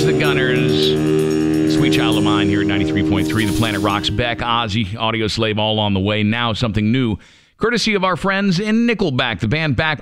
Here's the Gunners. Sweet Child of Mine here at 93.3. The Planet Rocks. Beck, Ozzy, Audio Slave all on the way. Now something new. Courtesy of our friends in Nickelback. The band back